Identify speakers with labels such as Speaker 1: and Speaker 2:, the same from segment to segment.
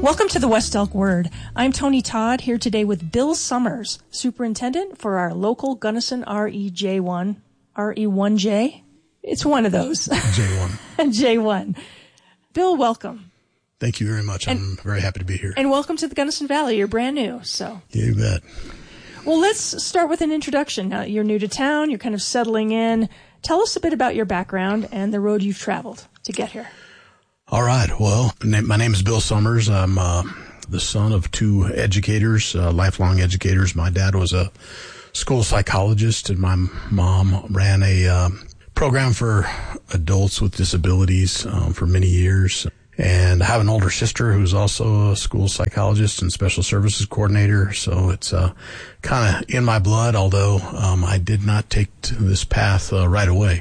Speaker 1: Welcome to the West Elk Word. I'm Tony Todd, here today with Bill Summers, Superintendent for our local Gunnison RE1J. It's one of those.
Speaker 2: J1.
Speaker 1: J1. Bill, welcome.
Speaker 2: Thank you very much. I'm very happy to be here.
Speaker 1: And welcome to the Gunnison Valley. You're brand new, so.
Speaker 2: You bet.
Speaker 1: Well, let's start with an introduction. Now, you're new to town. You're kind of settling in. Tell us a bit about your background and the road you've traveled to get here.
Speaker 2: All right. Well, my name is Bill Summers. I'm the son of two educators, lifelong educators. My dad was a school psychologist, and my mom ran a program for adults with disabilities for many years. And I have an older sister who's also a school psychologist and special services coordinator. So it's kind of in my blood, although I did not take this path right away.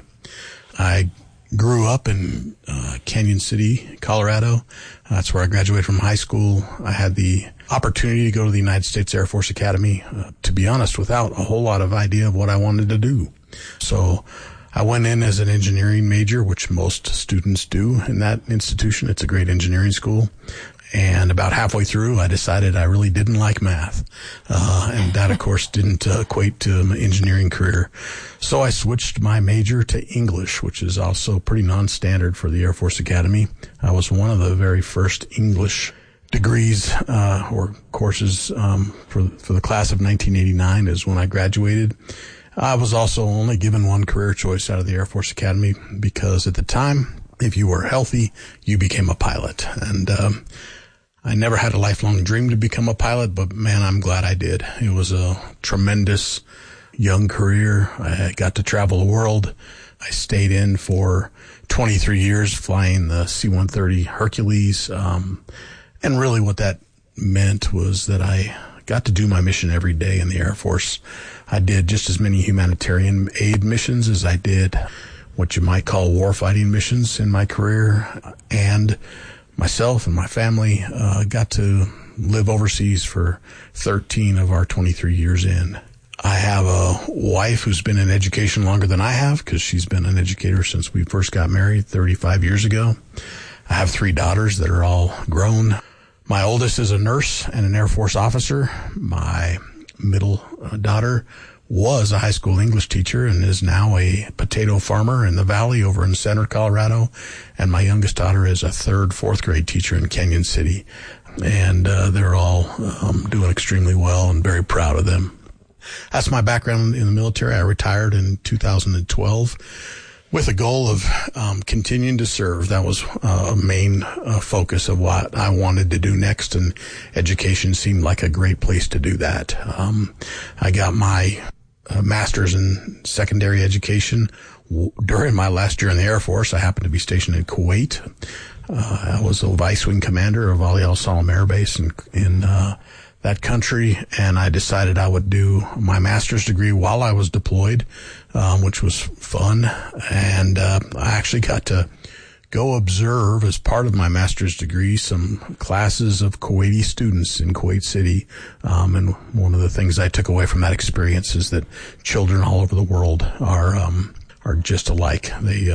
Speaker 2: I grew up in Canyon City, Colorado. That's where I graduated from high school. I had the opportunity to go to the United States Air Force Academy, to be honest, without a whole lot of idea of what I wanted to do. So I went in as an engineering major, which most students do in that institution. It's a great engineering school. And about halfway through, I decided I really didn't like math. And that, of course, didn't equate to an engineering career. So I switched my major to English, which is also pretty non-standard for the Air Force Academy. I was one of the very first English degrees or courses for the class of 1989 is when I graduated. I was also only given one career choice out of the Air Force Academy because at the time, if you were healthy, you became a pilot. And I never had a lifelong dream to become a pilot, but man, I'm glad I did. It was a tremendous young career. I got to travel the world. I stayed in for 23 years flying the C-130 Hercules. And really what that meant was that I got to do my mission every day in the Air Force. I did just as many humanitarian aid missions as I did what you might call warfighting missions in my career, and myself and my family got to live overseas for 13 of our 23 years in. I have a wife who's been in education longer than I have because she's been an educator since we first got married 35 years ago. I have 3 daughters that are all grown. My oldest is a nurse and an Air Force officer. My middle daughter was a high school English teacher and is now a potato farmer in the valley over in Center, Colorado. And my youngest daughter is a 3rd, 4th grade teacher in Canyon City. And they're all doing extremely well and very proud of them. That's my background in the military. I retired in 2012 with a goal of continuing to serve. That was a main focus of what I wanted to do next, and education seemed like a great place to do that. I got my master's in secondary education during my last year in the Air Force. I happened to be stationed in Kuwait. I was a vice wing commander of Ali Al Salam Air Base in that country, and I decided I would do my master's degree while I was deployed, which was fun. And I actually got to go observe, as part of my master's degree, some classes of Kuwaiti students in Kuwait City. And one of the things I took away from that experience is that children all over the world are just alike.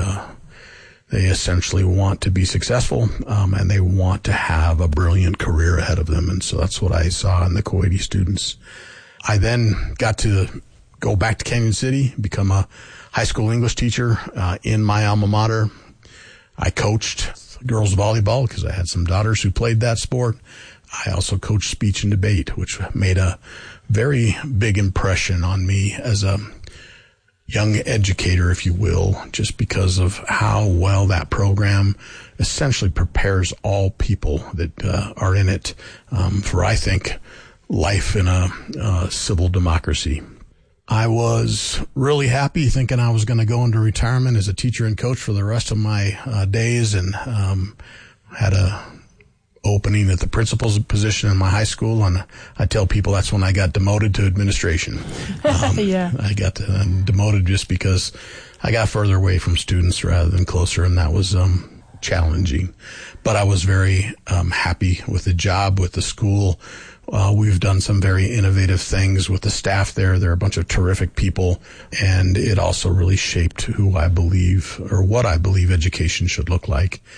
Speaker 2: They essentially want to be successful, and they want to have a brilliant career ahead of them. And so that's what I saw in the Kuwaiti students. I then got to go back to Canyon City, become a high school English teacher in my alma mater. I coached girls volleyball because I had some daughters who played that sport. I also coached speech and debate, which made a very big impression on me as a young educator, if you will, just because of how well that program essentially prepares all people that are in it for, I think, life in a civil democracy. I was really happy thinking I was going to go into retirement as a teacher and coach for the rest of my days, and had a opening at the principal's position in my high school, and I tell people that's when I got demoted to administration.
Speaker 1: Yeah.
Speaker 2: I got demoted just because I got further away from students rather than closer, and that was challenging. But I was very happy with the job, with the school. We've done some very innovative things with the staff there. They're a bunch of terrific people, and it also really shaped who I believe, or what I believe education should look like.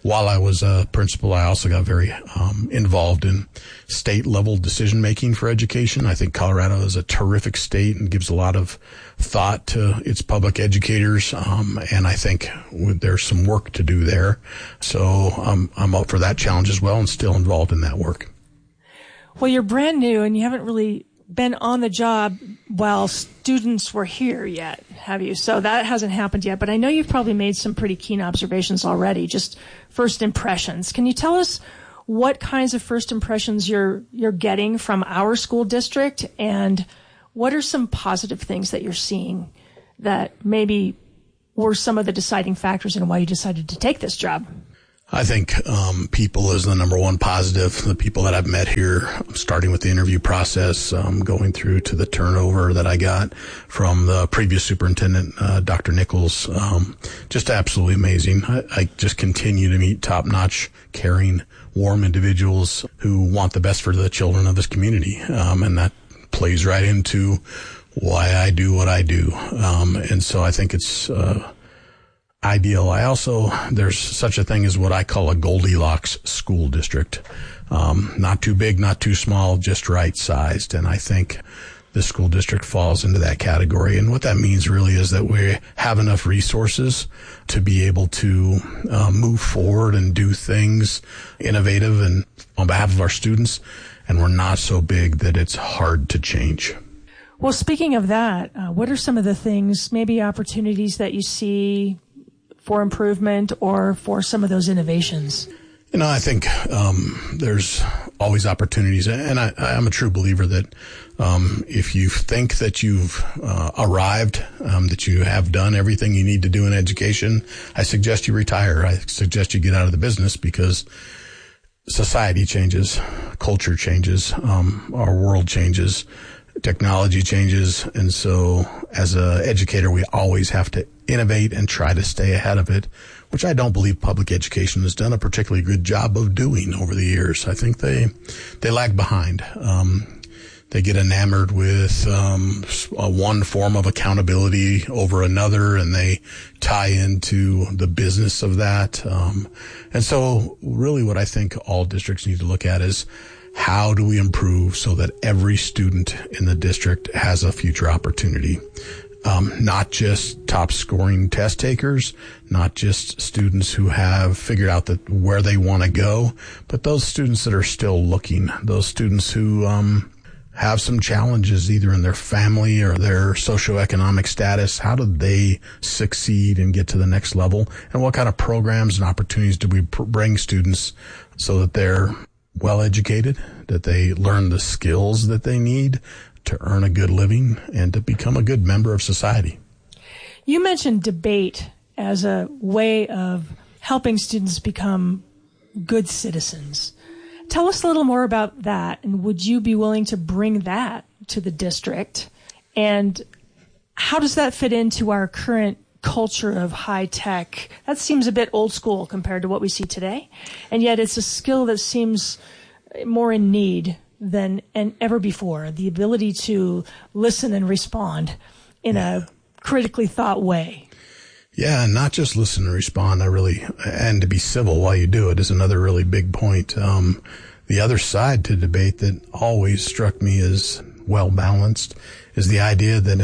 Speaker 2: while I was a principal, I also got very involved in state-level decision-making for education. I think Colorado is a terrific state and gives a lot of thought to its public educators, and I think there's some work to do there. So I'm up for that challenge as well and still involved in that work.
Speaker 1: Well, you're brand new and you haven't really been on the job while students were here yet, have you? So that hasn't happened yet, but I know you've probably made some pretty keen observations already, just first impressions. Can you tell us what kinds of first impressions you're getting from our school district, and what are some positive things that you're seeing that maybe were some of the deciding factors in why you decided to take this job?
Speaker 2: I think people is the number one positive. The people that I've met here, starting with the interview process, going through to the turnover that I got from the previous superintendent, Dr. Nichols, just absolutely amazing. I just continue to meet top-notch, caring, warm individuals who want the best for the children of this community, and that plays right into why I do what I do. And so I think it's ideal. There's such a thing as what I call a Goldilocks school district. Not too big, not too small, just right sized. And I think the school district falls into that category. And what that means really is that we have enough resources to be able to move forward and do things innovative and on behalf of our students. And we're not so big that it's hard to change.
Speaker 1: Well, speaking of that, what are some of the things, maybe opportunities that you see for improvement or for some of those innovations?
Speaker 2: I think there's always opportunities, and I'm a true believer that if you think that you've arrived, that you have done everything you need to do in education, I suggest you retire. I suggest you get out of the business, because society changes, culture changes, our world changes, technology changes, and so as an educator, we always have to innovate and try to stay ahead of it, which I don't believe public education has done a particularly good job of doing over the years. I think they lag behind. They get enamored with one form of accountability over another, and they tie into the business of that. And so really what I think all districts need to look at is, how do we improve so that every student in the district has a future opportunity? Not just top scoring test takers, not just students who have figured out that where they want to go, but those students that are still looking, those students who have some challenges either in their family or their socioeconomic status. How do they succeed and get to the next level? And what kind of programs and opportunities do we bring students so that they're well educated, that they learn the skills that they need to earn a good living and to become a good member of society?
Speaker 1: You mentioned debate as a way of helping students become good citizens. Tell us a little more about that, and would you be willing to bring that to the district? And how does that fit into our current culture of high tech? That seems a bit old school compared to what we see today, and yet it's a skill that seems more in need than ever before, the ability to listen and respond in a critically thought way.
Speaker 2: Yeah, and not just listen and respond, and to be civil while you do it is another really big point. The other side to debate that always struck me as well balanced is the idea that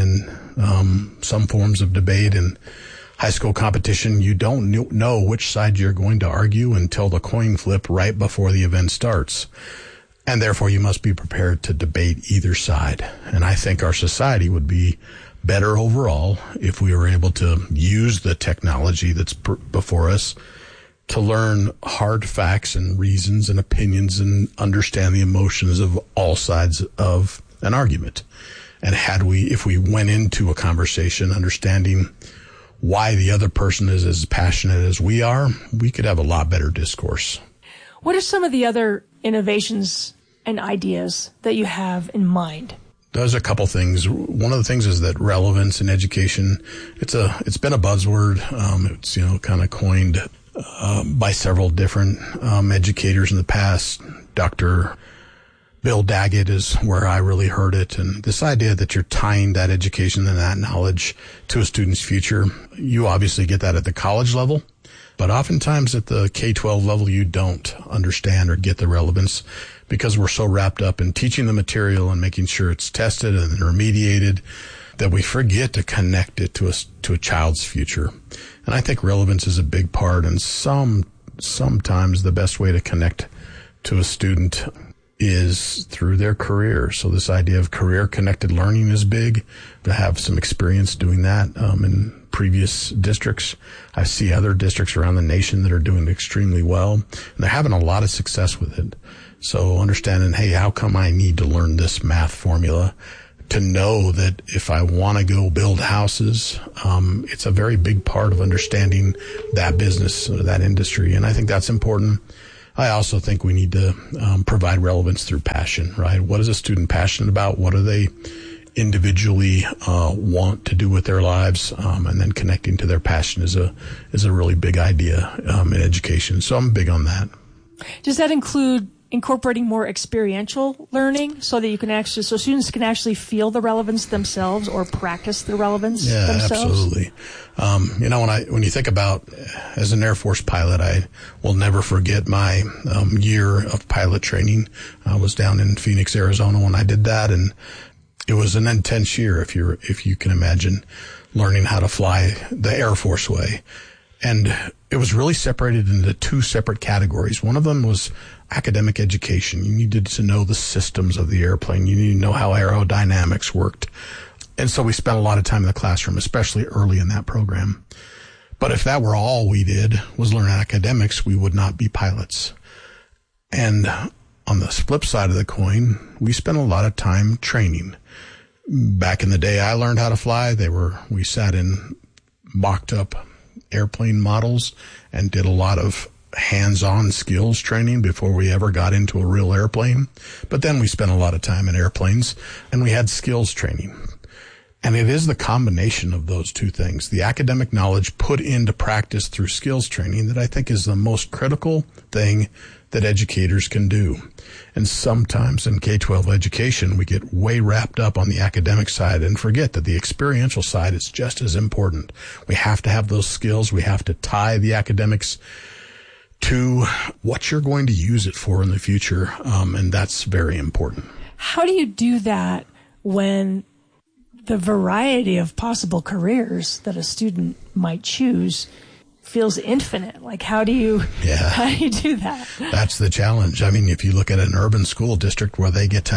Speaker 2: in some forms of debate and high school competition, you don't know which side you're going to argue until the coin flip right before the event starts. And therefore, you must be prepared to debate either side. And I think our society would be better overall if we were able to use the technology that's before us to learn hard facts and reasons and opinions and understand the emotions of all sides of an argument. And if we went into a conversation understanding why the other person is as passionate as we are, we could have a lot better discourse.
Speaker 1: What are some of the other innovations and ideas that you have in mind?
Speaker 2: There's a couple things. One of the things is that relevance in education, it's been a buzzword. It's, kind of coined by several different educators in the past. Dr. Bill Daggett is where I really heard it. And this idea that you're tying that education and that knowledge to a student's future, you obviously get that at the college level. But oftentimes at the K-12 level, you don't understand or get the relevance because we're so wrapped up in teaching the material and making sure it's tested and remediated that we forget to connect it to a child's future. And I think relevance is a big part, and sometimes the best way to connect to a student is through their career. So this idea of career-connected learning is big. To have some experience doing that in previous districts. I see other districts around the nation that are doing extremely well, and they're having a lot of success with it. So understanding, hey, how come I need to learn this math formula to know that if I want to go build houses, it's a very big part of understanding that business or that industry. And I think that's important. I also think we need to provide relevance through passion, right? What is a student passionate about? What do they individually want to do with their lives? And then connecting to their passion is a really big idea in education. So I'm big on that.
Speaker 1: Does that include incorporating more experiential learning so that so students can actually feel the relevance themselves or practice the relevance themselves? Yeah,
Speaker 2: absolutely. When you think about, as an Air Force pilot, I will never forget my year of pilot training. I was down in Phoenix, Arizona when I did that, and it was an intense year, if you can imagine, learning how to fly the Air Force way. And it was really separated into two separate categories. One of them was academic education. You needed to know the systems of the airplane. You needed to know how aerodynamics worked. And so we spent a lot of time in the classroom, especially early in that program. But if that were all we did was learn academics, we would not be pilots. And on the flip side of the coin, we spent a lot of time training. Back in the day I learned how to fly, we sat in mocked up airplane models and did a lot of hands-on skills training before we ever got into a real airplane. But then we spent a lot of time in airplanes and we had skills training. And it is the combination of those two things, the academic knowledge put into practice through skills training, that I think is the most critical thing that educators can do. And sometimes in K-12 education, we get way wrapped up on the academic side and forget that the experiential side is just as important. We have to have those skills. We have to tie the academics to what you're going to use it for in the future. And that's very important.
Speaker 1: How do you do that when the variety of possible careers that a student might choose feels infinite? Like, how do you do that? That's
Speaker 2: the challenge. I mean, if you look at an urban school district where they get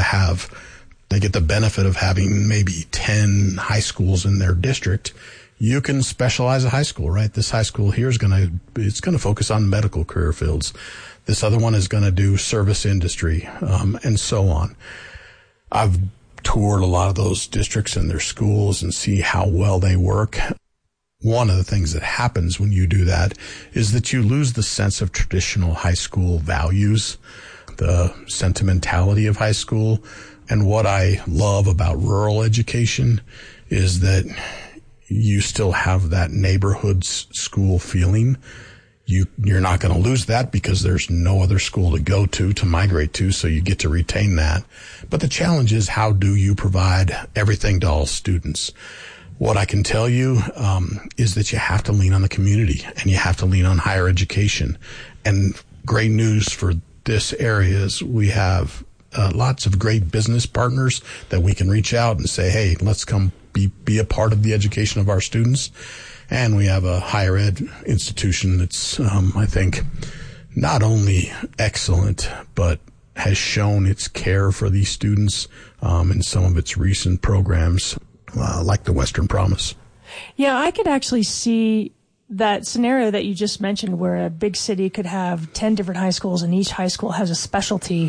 Speaker 2: the benefit of having maybe 10 high schools in their district, you can specialize a high school, right? This high school here is going to focus on medical career fields. This other one is going to do service industry, and so on. I've toured a lot of those districts and their schools and see how well they work. One of the things that happens when you do that is that you lose the sense of traditional high school values, the sentimentality of high school. And what I love about rural education is that you still have that neighborhood school feeling. You're not going to lose that because there's no other school to go to migrate to, so you get to retain that. But the challenge is, how do you provide everything to all students? What I can tell you is that you have to lean on the community and you have to lean on higher education. And great news for this area is we have lots of great business partners that we can reach out and say, hey, let's come be a part of the education of our students. And we have a higher ed institution that's, I think, not only excellent, but has shown its care for these students in some of its recent programs, like the Western Promise.
Speaker 1: Yeah, I could actually see that scenario that you just mentioned where a big city could have 10 different high schools and each high school has a specialty.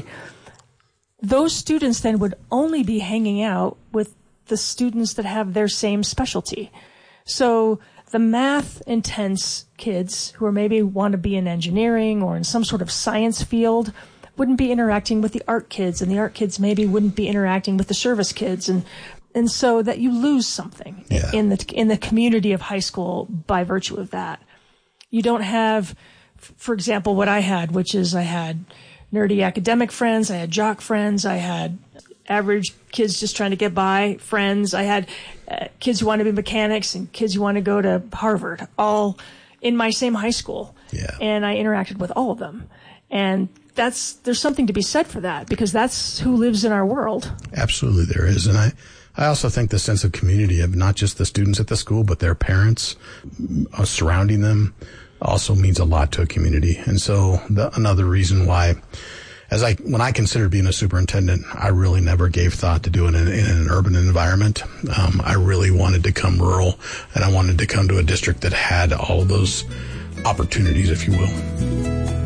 Speaker 1: Those students then would only be hanging out with the students that have their same specialty. So the math intense kids who are maybe want to be in engineering or in some sort of science field wouldn't be interacting with the art kids, and the art kids maybe wouldn't be interacting with the service kids, and so that you lose something in the community of high school by virtue of that. You don't have, for example, what I had, which is I had nerdy academic friends, I had jock friends, I had average kids just trying to get by friends, I had kids who want to be mechanics and kids who want to go to Harvard, all in my same high school.
Speaker 2: Yeah.
Speaker 1: And I interacted with all of them. And there's something to be said for that, because that's who lives in our world.
Speaker 2: Absolutely there is. And I also think the sense of community of not just the students at the school, but their parents surrounding them also means a lot to a community. And so another reason why, when I considered being a superintendent, I really never gave thought to doing it in an urban environment. I really wanted to come rural, and I wanted to come to a district that had all of those opportunities, if you will.